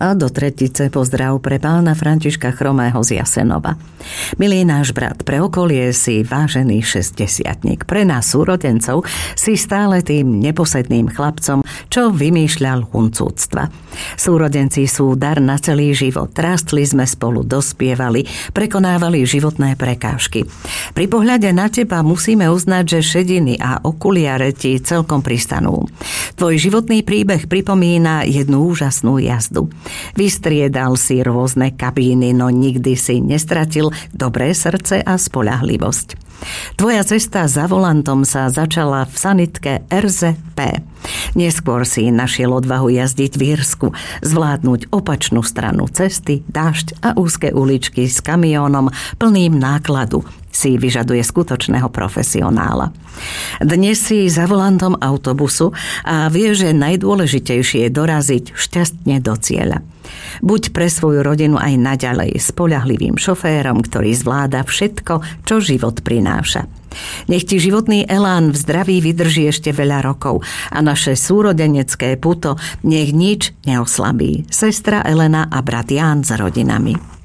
A do tretice pozdrav pre pána Františka Chromého z Jasenova. Milý náš brat, pre okolie si vážený šesťdesiatnik. Pre nás súrodencov si stále tým neposedným chlapcom, čo vymýšľal huncúctva. Súrodenci sú dar na celý život. Rástli sme spolu, dospievali, prekonávali životné prekážky. Pri pohľade na teba musíme uznať, že šediny a okuliare ti celkom pristanú. Tvoj životný príbeh pripomína jednu úžasnú jazdu. Vystriedal si rôzne kabíny, no nikdy si nestratil dobré srdce a spoľahlivosť. Tvoja cesta za volantom sa začala v sanitke RZP. Neskôr si našiel odvahu jazdiť v Írsku, zvládnuť opačnú stranu cesty, dážď a úzke uličky s kamiónom plným nákladu si vyžaduje skutočného profesionála. Dnes si za volantom autobusu a vieš, že najdôležitejšie je doraziť šťastne do cieľa. Buď pre svoju rodinu aj naďalej spoľahlivým šoférom, ktorý zvláda všetko, čo život prináša. Nech ti životný elán v zdraví vydrží ešte veľa rokov a naše súrodenecké puto nech nič neoslabí. Sestra Elena a brat Ján s rodinami.